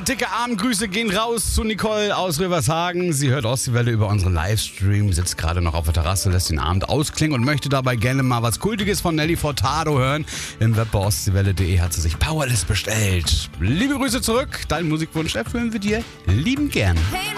dicke Armgrüße gehen raus zu Nicole aus Rivershagen. Sie hört Ostseewelle über unseren Livestream, sitzt gerade noch auf der Terrasse, lässt den Abend ausklingen und möchte dabei gerne mal was Kultiges von Nelly Furtado hören. Im Web bei ostseewelle.de hat sie sich Powerless bestellt. Liebe Grüße zurück, deinen Musikwunsch erfüllen wir dir liebend gern.